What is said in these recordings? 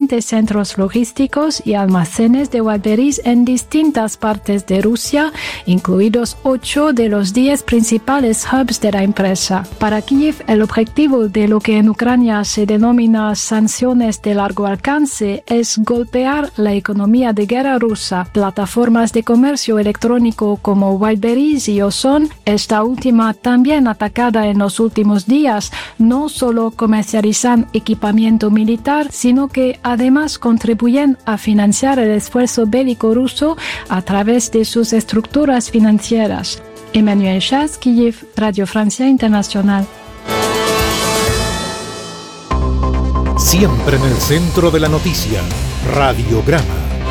20 centros logísticos y almacenes de Wildberries en distintas partes de Rusia, incluidos 8 de los 10 principales hubs de la empresa. Para Kiev, el objetivo de lo que en Ucrania se denomina sanciones de largo alcance es golpear la economía de guerra rusa. Plataformas de comercio electrónico como Wildberries y Ozon, esta última también atacada en los últimos días, no solo comercializan equipamiento militar, sino que además contribuyen a financiar el esfuerzo bélico ruso a través de sus estructuras financieras. Emmanuel Chas, Kiev, Radio Francia Internacional. Siempre en el centro de la noticia, Radiograma.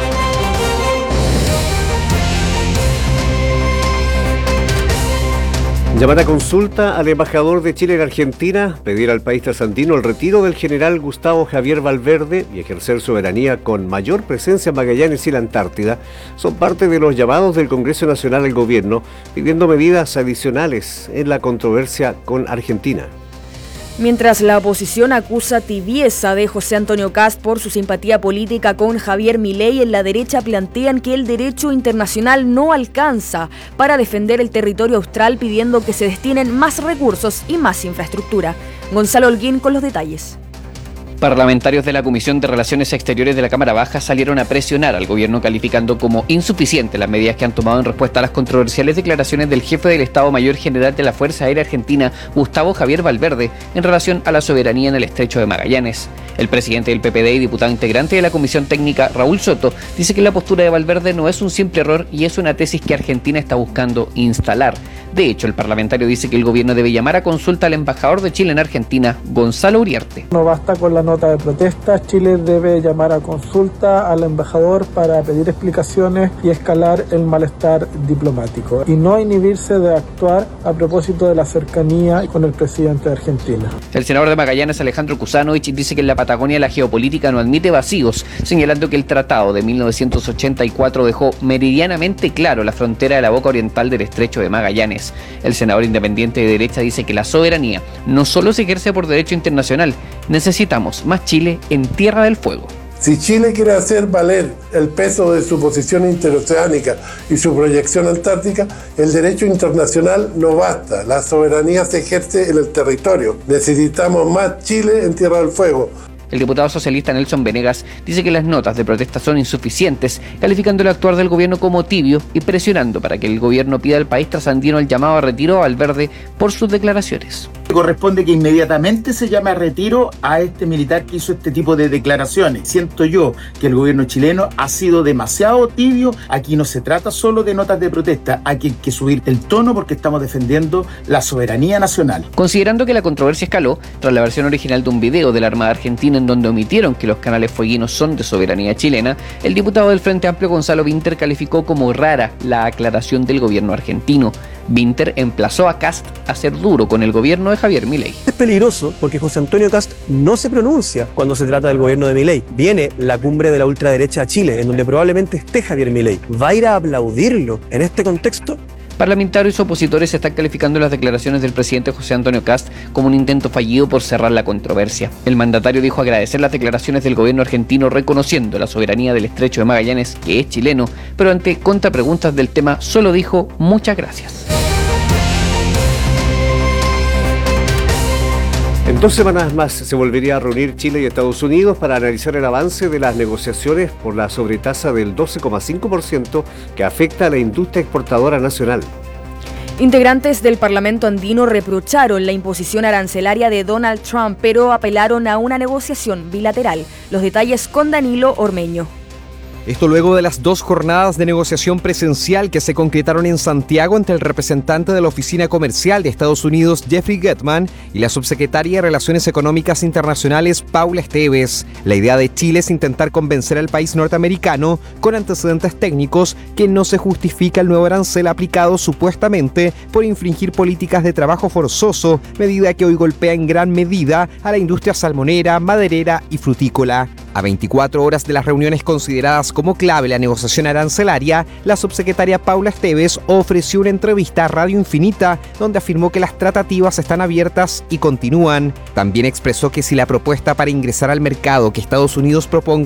Llamar a consulta al embajador de Chile en Argentina, pedir al país trasandino el retiro del general Gustavo Javier Valverde y ejercer soberanía con mayor presencia en Magallanes y la Antártida son parte de los llamados del Congreso Nacional al gobierno pidiendo medidas adicionales en la controversia con Argentina. Mientras la oposición acusa tibieza de José Antonio Kast por su simpatía política con Javier Milei, en la derecha plantean que el derecho internacional no alcanza para defender el territorio austral, pidiendo que se destinen más recursos y más infraestructura. Gonzalo Holguín con los detalles. Parlamentarios de la Comisión de Relaciones Exteriores de la Cámara Baja salieron a presionar al gobierno calificando como insuficientes las medidas que han tomado en respuesta a las controversiales declaraciones del jefe del Estado Mayor General de la Fuerza Aérea Argentina, Gustavo Javier Valverde, en relación a la soberanía en el Estrecho de Magallanes. El presidente del PPD y diputado integrante de la Comisión Técnica, Raúl Soto, dice que la postura de Valverde no es un simple error y es una tesis que Argentina está buscando instalar. De hecho, el parlamentario dice que el gobierno debe llamar a consulta al embajador de Chile en Argentina, Gonzalo Uriarte. No basta con la nota de protesta, Chile debe llamar a consulta al embajador para pedir explicaciones y escalar el malestar diplomático y no inhibirse de actuar a propósito de la cercanía con el presidente de Argentina. El senador de Magallanes, Alejandro Kusanovich, dice que en la Patagonia la geopolítica no admite vacíos, señalando que el tratado de 1984 dejó meridianamente claro la frontera de la boca oriental del Estrecho de Magallanes. El senador independiente de derecha dice que la soberanía no solo se ejerce por derecho internacional, necesitamos más Chile en Tierra del Fuego. Si Chile quiere hacer valer el peso de su posición interoceánica y su proyección antártica, el derecho internacional no basta. La soberanía se ejerce en el territorio. Necesitamos más Chile en Tierra del Fuego. El diputado socialista Nelson Venegas dice que las notas de protesta son insuficientes, calificando el actuar del gobierno como tibio y presionando para que el gobierno pida al país trasandino el llamado a retiro a Valverde por sus declaraciones. Corresponde que inmediatamente se llame a retiro a este militar que hizo este tipo de declaraciones. Siento yo que el gobierno chileno ha sido demasiado tibio. Aquí no se trata solo de notas de protesta, hay que subir el tono porque estamos defendiendo la soberanía nacional. Considerando que la controversia escaló tras la versión original de un video de la Armada Argentina en donde omitieron que los canales fueguinos son de soberanía chilena, el diputado del Frente Amplio Gonzalo Vinter calificó como rara la aclaración del gobierno argentino. Vinter emplazó a Kast a ser duro con el gobierno de Javier Milei. Es peligroso porque José Antonio Kast no se pronuncia cuando se trata del gobierno de Milei. Viene la cumbre de la ultraderecha a Chile, en donde probablemente esté Javier Milei. ¿Va a ir a aplaudirlo en este contexto? Parlamentarios y opositores están calificando las declaraciones del presidente José Antonio Kast como un intento fallido por cerrar la controversia. El mandatario dijo agradecer las declaraciones del gobierno argentino reconociendo la soberanía del Estrecho de Magallanes, que es chileno, pero ante contrapreguntas del tema solo dijo muchas gracias. En 2 semanas más se volvería a reunir Chile y Estados Unidos para analizar el avance de las negociaciones por la sobretasa del 12,5% que afecta a la industria exportadora nacional. Integrantes del Parlamento andino reprocharon la imposición arancelaria de Donald Trump, pero apelaron a una negociación bilateral. Los detalles con Danilo Ormeño. Esto luego de las 2 jornadas de negociación presencial que se concretaron en Santiago entre el representante de la Oficina Comercial de Estados Unidos, Jeffrey Gettman, y la subsecretaria de Relaciones Económicas Internacionales, Paula Esteves. La idea de Chile es intentar convencer al país norteamericano, con antecedentes técnicos, que no se justifica el nuevo arancel aplicado supuestamente por infringir políticas de trabajo forzoso, medida que hoy golpea en gran medida a la industria salmonera, maderera y frutícola. A 24 horas de las reuniones consideradas como clave la negociación arancelaria, la subsecretaria Paula Esteves ofreció una entrevista a Radio Infinita donde afirmó que las tratativas están abiertas y continúan. También expresó que si la propuesta para ingresar al mercado que Estados Unidos proponga